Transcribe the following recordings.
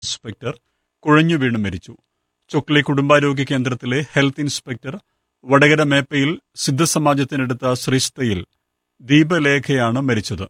Inspector കുഴഞ്ഞു വീണ് മരിച്ചു. ചൊക്ലി കുടുംബാരോഗ്യ കേന്ദ്രത്തിലെ ഹെൽത്ത് ഇൻസ്പെക്ടർ വടകര മേപ്പയിൽ സിദ്ധസമാജത്തിനടുത്ത ശ്രീസ്തയിൽ ദീപലേഖയാണ് മരിച്ചത്.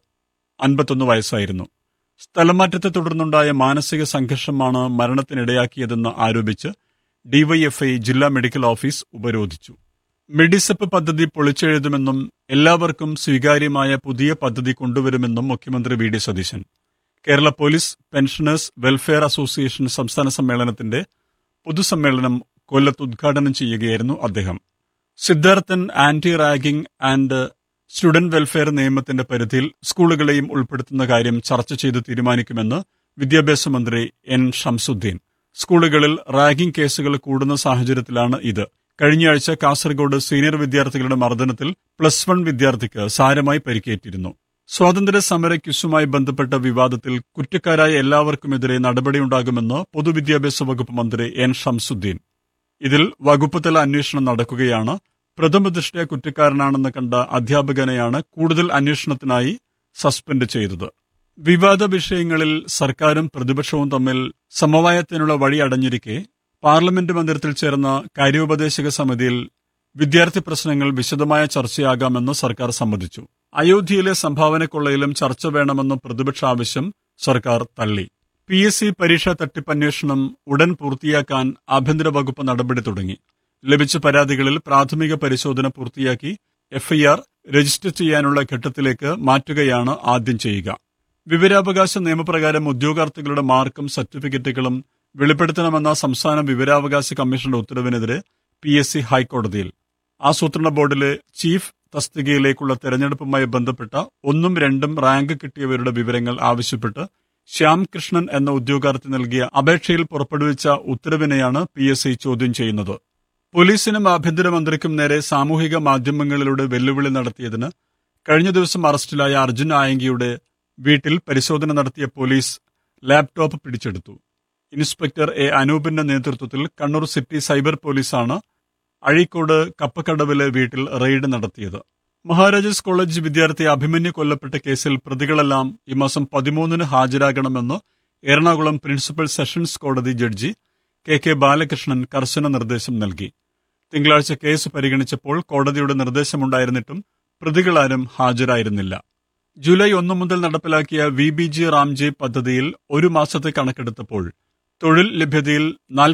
51 വയസ്സായിരുന്നു. സ്ഥലമാറ്റത്തെ തുടർന്നുണ്ടായ മാനസിക സംഘർഷമാണ് മരണത്തിനിടയാക്കിയതെന്ന് ആരോപിച്ച് ഡിവൈഎഫ്ഐ ജില്ലാ മെഡിക്കൽ ഓഫീസ് ഉപരോധിച്ചു. മെഡിസെപ്പ് പദ്ധതി പൊളിച്ചെഴുതുമെന്നും എല്ലാവർക്കും സ്വീകാര്യമായ പുതിയ പദ്ധതി കൊണ്ടുവരുമെന്നും മുഖ്യമന്ത്രി V D Satheesan. Kerala police pensioners welfare association സംസ്ഥാന സമ്മേളനത്തിന്റെ പൊതുസമ്മേളനം കൊല്ലത്ത് ഉദ്ഘാടനം ചെയ്യുകയായിരുന്നു അദ്ദേഹം. Siddharthan anti ragging and student welfare നിയമത്തിന്റെ പരിധിയിൽ സ്കൂളുകളെയും ഉൾപ്പെടുത്തുന്ന കാര്യം ചർച്ച ചെയ്ത് തീരുമാനിക്കുമെന്ന് വിദ്യാഭ്യാസ മന്ത്രി എൻ ഷംസുദ്ദീൻ. സ്കൂളുകളിൽ റാഗിംഗ് കേസുകൾ കൂടുന്ന സാഹചര്യത്തിലാണ് ഇത്. കഴിഞ്ഞയാഴ്ച കാസർഗോഡ് സീനിയർ വിദ്യാർത്ഥികളുടെ മർദ്ദനത്തിൽ +1 വിദ്യാർത്ഥിക്ക് സാരമായി പരിക്കേറ്റിരുന്നു. സ്വാതന്ത്ര്യ സമര ക്വിസുമായി ബന്ധപ്പെട്ട വിവാദത്തിൽ കുറ്റക്കാരായ എല്ലാവർക്കുമെതിരെ നടപടിയുണ്ടാകുമെന്ന് പൊതുവിദ്യാഭ്യാസ വകുപ്പ് മന്ത്രി എൻ ഷംസുദ്ദീൻ. ഇതിൽ വകുപ്പുതല അന്വേഷണം നടക്കുകയാണ്. പ്രഥമദൃഷ്ട്യാ കുറ്റക്കാരനാണെന്ന് കണ്ട അധ്യാപകനെയാണ് കൂടുതൽ അന്വേഷണത്തിനായി സസ്പെൻഡ് ചെയ്തത്. വിവാദ വിഷയങ്ങളിൽ സർക്കാരും പ്രതിപക്ഷവും തമ്മിൽ സമവായത്തിനുള്ള വഴി അടഞ്ഞിരിക്കെ പാർലമെന്റ് മന്ദിരത്തിൽ ചേർന്ന കാര്യോപദേശക സമിതിയിൽ വിദ്യാർത്ഥി പ്രശ്നങ്ങൾ വിശദമായ ചർച്ചയാകാമെന്ന് സർക്കാർ സമ്മതിച്ചു. അയോധ്യയിലെ സംഭാവന കൊള്ളയിലും ചർച്ച വേണമെന്ന പ്രതിപക്ഷ ആവശ്യം സർക്കാർ തള്ളി. PSC പരീക്ഷാ തട്ടിപ്പന്വേഷണം ഉടൻ പൂർത്തിയാക്കാൻ ആഭ്യന്തര വകുപ്പ് നടപടി തുടങ്ങി. ലഭിച്ച പരാതികളിൽ പ്രാഥമിക പരിശോധന പൂർത്തിയാക്കി FIR രജിസ്റ്റർ ചെയ്യാനുള്ള ഘട്ടത്തിലേക്ക് മാറ്റുകയാണ് ആദ്യം ചെയ്യുക. വിവരാവകാശ നിയമപ്രകാരം ഉദ്യോഗാർത്ഥികളുടെ മാർക്കും സർട്ടിഫിക്കറ്റുകളും വെളിപ്പെടുത്തണമെന്ന സംസ്ഥാന വിവരാവകാശ കമ്മീഷന്റെ ഉത്തരവിനെതിരെ PSC ഹൈക്കോടതിയിൽ. ആസൂത്രണ ബോർഡിലെ ചീഫ് തസ്തികയിലേക്കുള്ള തെരഞ്ഞെടുപ്പുമായി ബന്ധപ്പെട്ട 1ഉം 2ഉം റാങ്ക് കിട്ടിയവരുടെ വിവരങ്ങൾ ആവശ്യപ്പെട്ട് ശ്യാം കൃഷ്ണൻ എന്ന ഉദ്യോഗാർത്ഥി നൽകിയ അപേക്ഷയിൽ പുറപ്പെടുവിച്ച ഉത്തരവിനെയാണ് PSC ചോദ്യം ചെയ്യുന്നത്. പോലീസിനും ആഭ്യന്തരമന്ത്രിക്കും നേരെ സാമൂഹിക മാധ്യമങ്ങളിലൂടെ വെല്ലുവിളി നടത്തിയതിന് കഴിഞ്ഞ ദിവസം അറസ്റ്റിലായ അർജുൻ ആയങ്കിയുടെ വീട്ടിൽ പരിശോധന നടത്തിയ പോലീസ് ലാപ്ടോപ്പ് പിടിച്ചെടുത്തു. ഇൻസ്പെക്ടർ എ അനൂപിന്റെ നേതൃത്വത്തിൽ കണ്ണൂർ സിറ്റി സൈബർ പോലീസാണ് അഴീക്കോട് കപ്പക്കടവിലെ വീട്ടിൽ റെയ്ഡ് നടത്തിയത്. മഹാരാജാസ് കോളേജ് വിദ്യാർത്ഥി അഭിമന്യു കൊല്ലപ്പെട്ട കേസിൽ പ്രതികളെല്ലാം ഈ മാസം 13-ന് ഹാജരാകണമെന്ന് എറണാകുളം പ്രിൻസിപ്പൽ സെഷൻസ് കോടതി ജഡ്ജി KK ബാലകൃഷ്ണൻ കർശന നിർദ്ദേശം നൽകി. തിങ്കളാഴ്ച കേസ് പരിഗണിച്ചപ്പോൾ കോടതിയുടെ നിർദ്ദേശമുണ്ടായിരുന്നിട്ടും പ്രതികളാരും ഹാജരായിരുന്നില്ല. ജൂലൈ 1 മുതൽ നടപ്പിലാക്കിയ VBG റാംജി പദ്ധതിയിൽ ഒരു മാസത്തെ കണക്കെടുത്തപ്പോൾ തൊഴിൽ ലഭ്യതയിൽ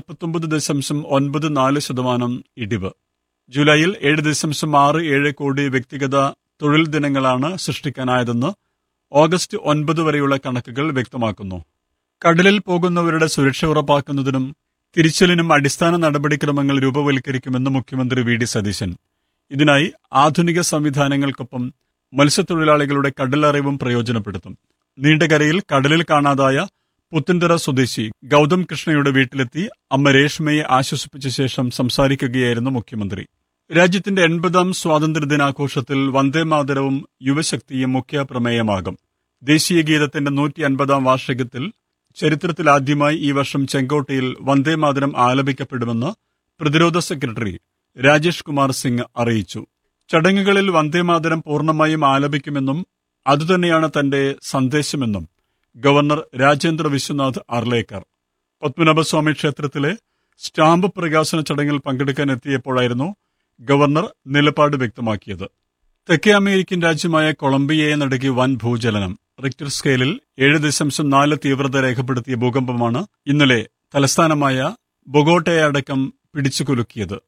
49.94% ഇടിവ്. ജൂലൈയിൽ 7.67 കോടി വ്യക്തിഗത തൊഴിൽ ദിനങ്ങളാണ് സൃഷ്ടിക്കാനായതെന്ന് ഓഗസ്റ്റ് 9 വരെയുള്ള കണക്കുകൾ വ്യക്തമാക്കുന്നു. കടലിൽ പോകുന്നവരുടെ സുരക്ഷ ഉറപ്പാക്കുന്നതിനും തിരിച്ചലിനും അടിസ്ഥാന നടപടിക്രമങ്ങൾ രൂപവൽക്കരിക്കുമെന്ന് മുഖ്യമന്ത്രി വി ഡി സതീശൻ. ഇതിനായി ആധുനിക സംവിധാനങ്ങൾക്കൊപ്പം മത്സ്യത്തൊഴിലാളികളുടെ കടലറിവും പ്രയോജനപ്പെടുത്തും. നീണ്ടകരയിൽ കടലിൽ കാണാതായ പുത്തൻതറ സ്വദേശി ഗൌതം കൃഷ്ണയുടെ വീട്ടിലെത്തി അമ്മ രേഷ്മയെ ആശ്വസിപ്പിച്ച ശേഷം സംസാരിക്കുകയായിരുന്നു മുഖ്യമന്ത്രി. രാജ്യത്തിന്റെ 80ാം സ്വാതന്ത്ര്യദിനാഘോഷത്തിൽ വന്ദേമാതരവും യുവശക്തിയും മുഖ്യ പ്രമേയമാകും. ദേശീയ ഗീതത്തിന്റെ 150ാം വാർഷികത്തിൽ ചരിത്രത്തിലാദ്യമായി ഈ വർഷം ചെങ്കോട്ടയിൽ വന്ദേമാതരം ആലപിക്കപ്പെടുമെന്ന് പ്രതിരോധ സെക്രട്ടറി രാജേഷ് കുമാർ സിംഗ് അറിയിച്ചു. ചടങ്ങുകളിൽ വന്ദേമാതരം പൂർണ്ണമായും ആലപിക്കുമെന്നും അതുതന്നെയാണ് തന്റെ സന്ദേശമെന്നും ഗവർണർ രാജേന്ദ്ര വിശ്വനാഥ് അർലേക്കർ പത്മനാഭസ്വാമി ക്ഷേത്രത്തിലെ സ്റ്റാമ്പ് പ്രകാശന ചടങ്ങിൽ പങ്കെടുക്കാൻ എത്തിയപ്പോഴായിരുന്നു ഗവർണർ നിലപാട് വ്യക്തമാക്കിയത്. തെക്കേ അമേരിക്കൻ രാജ്യമായ കൊളംബിയയെ നടുക്കി വൻ ഭൂചലനം. റിക്ടർ സ്കെയിലിൽ 7.4 തീവ്രത രേഖപ്പെടുത്തിയ ഭൂകമ്പമാണ് ഇന്നലെ തലസ്ഥാനമായ ബൊഗോട്ടയടക്കം പിടിച്ചുകുലുക്കിയത്.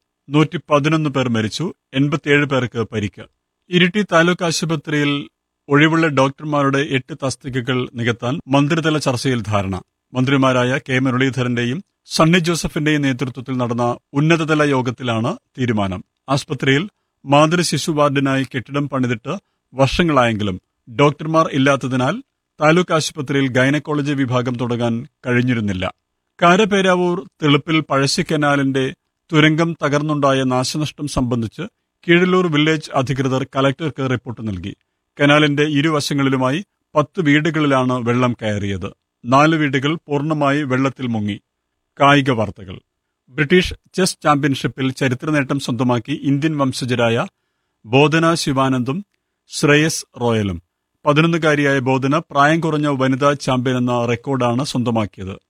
111 പേർ മരിച്ചു, 87 പേർക്ക് പരിക്ക്. ഇരിട്ടി താലൂക്ക് ആശുപത്രിയിൽ ഒഴിവുള്ള ഡോക്ടർമാരുടെ 8 തസ്തികകൾ നികത്താൻ മന്ത്രിതല ചർച്ചയിൽ ധാരണ. മന്ത്രിമാരായ കെ മുരളീധരന്റെയും സണ്ണി ജോസഫിന്റെയും നേതൃത്വത്തിൽ നടന്ന ഉന്നതതല യോഗത്തിലാണ് തീരുമാനം. ആസ്പത്രിയിൽ മാതൃ ശിശു വാർഡിനായി കെട്ടിടം പണിതിട്ട് വർഷങ്ങളായെങ്കിലും ഡോക്ടർമാർ ഇല്ലാത്തതിനാൽ താലൂക്ക് ആശുപത്രിയിൽ ഗൈനക്കോളജി വിഭാഗം തുടങ്ങാൻ കഴിഞ്ഞിരുന്നില്ല. കാരപേരാവൂർ തെളുപ്പിൽ പഴശ്ശി കനാലിന്റെ തുരങ്കം തകർന്നുണ്ടായ നാശനഷ്ടം സംബന്ധിച്ച് കീഴല്ലൂർ വില്ലേജ് അധികൃതർ കലക്ടർക്ക് റിപ്പോർട്ട് നൽകി. കനാലിന്റെ ഇരുവശങ്ങളിലുമായി 10 വീടുകളിലാണ് വെള്ളം കയറിയത്. 4 വീടുകൾ പൂർണ്ണമായി വെള്ളത്തിൽ മുങ്ങി. കായിക വാർത്തകൾ. ബ്രിട്ടീഷ് ചെസ് ചാമ്പ്യൻഷിപ്പിൽ ചരിത്രനേട്ടം സ്വന്തമാക്കി ഇന്ത്യൻ വംശജരായ ബോധന ശിവാനന്ദും ശ്രേയസ് റോയലും. 11-കാരിയായ ബോധന പ്രായം കുറഞ്ഞ വനിതാ ചാമ്പ്യൻ എന്ന റെക്കോർഡാണ് സ്വന്തമാക്കിയത്.